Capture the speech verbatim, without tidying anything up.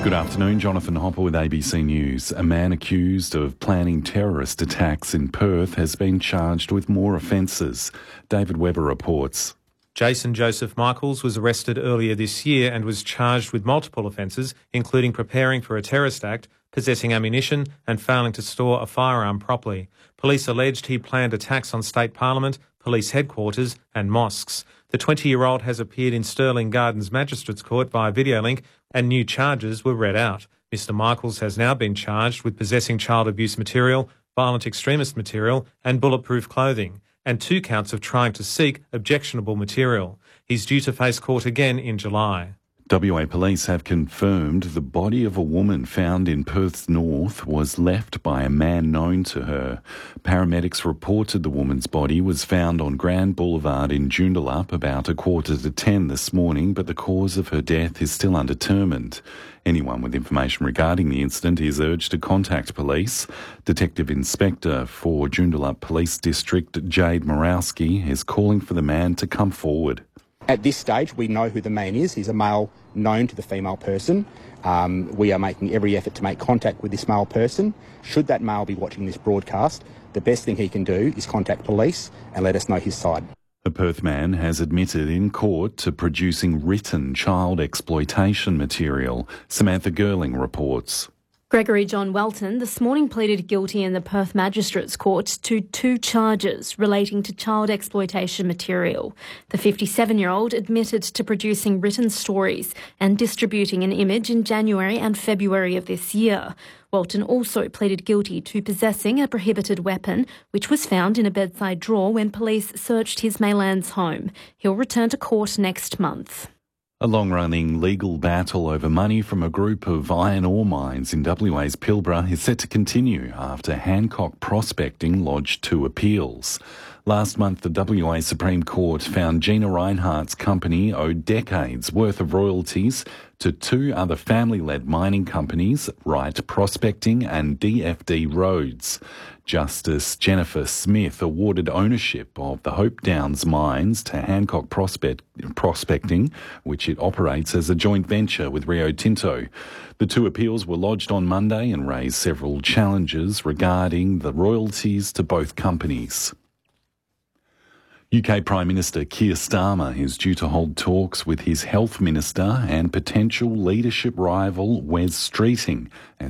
Good afternoon, Jonathan Hopper with A B C News. A man accused of planning terrorist attacks in Perth has been charged with more offences. David Webber reports. Jason Joseph Michaels was arrested earlier this year and was charged with multiple offences, including preparing for a terrorist act, possessing ammunition and failing to store a firearm properly. Police alleged he planned attacks on state parliament, police headquarters and mosques. The twenty-year-old has appeared in Stirling Gardens Magistrates Court via video link and new charges were read out. Mister Michaels has now been charged with possessing child abuse material, violent extremist material and bulletproof clothing, and two counts of trying to seek objectionable material. He's due to face court again in July. W A Police have confirmed the body of a woman found in Perth's north was left by a man known to her. Paramedics reported the woman's body was found on Grand Boulevard in Joondalup about a quarter to ten this morning, but the cause of her death is still undetermined. Anyone with information regarding the incident is urged to contact police. Detective Inspector for Joondalup Police District, Jade Morawski, is calling for the man to come forward. At this stage, we know who the man is. He's a male known to the female person. Um, we are making every effort to make contact with this male person. Should that male be watching this broadcast, the best thing he can do is contact police and let us know his side. The Perth man has admitted in court to producing written child exploitation material. Samantha Girling reports. Gregory John Welton this morning pleaded guilty in the Perth Magistrates Court to two charges relating to child exploitation material. The fifty-seven-year-old admitted to producing written stories and distributing an image in January and February of this year. Welton also pleaded guilty to possessing a prohibited weapon, which was found in a bedside drawer when police searched his Maylands home. He'll return to court next month. A long-running legal battle over money from a group of iron ore mines in W A's Pilbara is set to continue after Hancock Prospecting lodged two appeals. Last month, the W A Supreme Court found Gina Rinehart's company owed decades' worth of royalties to two other family-led mining companies, Wright Prospecting and D F D Rhodes. Justice Jennifer Smith awarded ownership of the Hope Downs mines to Hancock Prospect, Prospecting, which it operates as a joint venture with Rio Tinto. The two appeals were lodged on Monday and raised several challenges regarding the royalties to both companies. U K Prime Minister Keir Starmer is due to hold talks with his health minister and potential leadership rival Wes Streeting as